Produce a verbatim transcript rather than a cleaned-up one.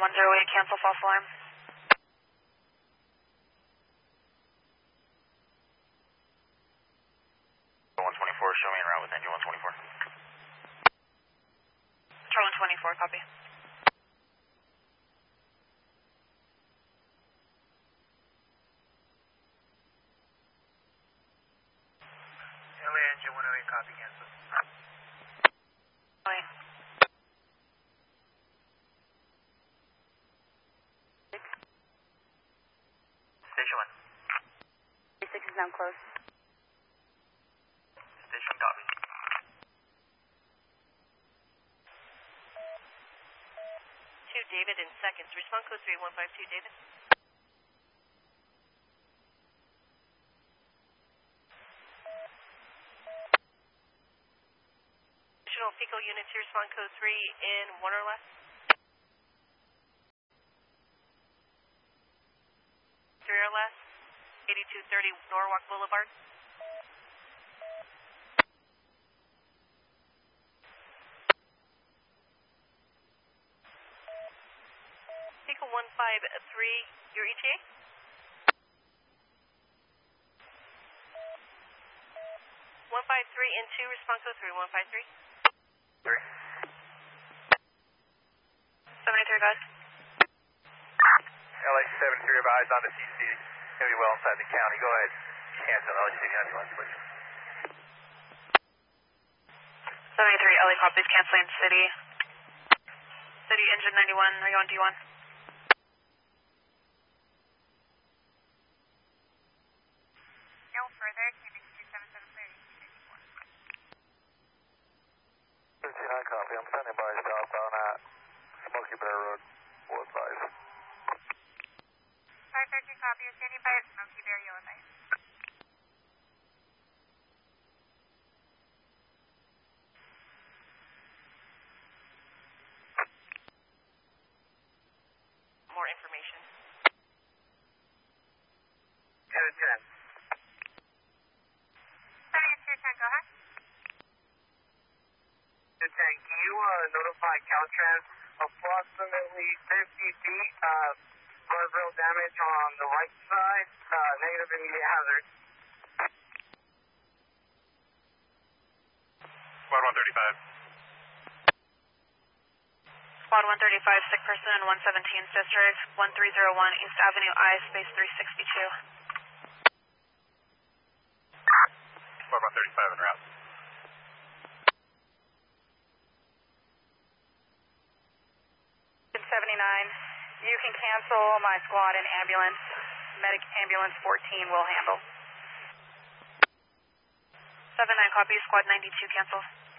one zero eight, cancel false alarm. one twenty-four, show me en route with engine one twenty-four. Control one twenty-four, copy. L A engine one oh eight, copy, cancel. Wait. Station one. six is now closed. Station copy. Two, David in seconds. Respond code three one five two, David. Additional Pico units here, respond code three in one or less. Three or less. eighty-two thirty Norwalk Boulevard. Pico one five three, your E T A? one five three and two, respond code three one five three. Three. seventy-three, guys. L A seventy-three, advise on the C C. Gonna be well inside the county. Go ahead. Cancel L A City ambulance, please. seventy-three, L A copies, canceling city. City engine ninety-one, are you on D one? No further, Q B two seven seven thirty, fifty-four. thirteen nine copy, I'm standing by southbound at Smoky Bear Road, will advise. five thirteen copy, you're standing by at Smoky Bear, you'll advise. More information. two ten. Sorry, it's your turn, go ahead. two ten, can you uh, notify Caltrans approximately fifty feet of guardrail damage on the right side, uh, negative immediate hazard. Squad one thirty-five. Squad one thirty-five, sick person in one seventeenth District, one three zero one East Avenue I, space three sixty-two. Squad one thirty-five en route. seventy-nine, you can cancel my squad and ambulance. Medic ambulance fourteen will handle. seven nine copy, squad ninety-two cancel.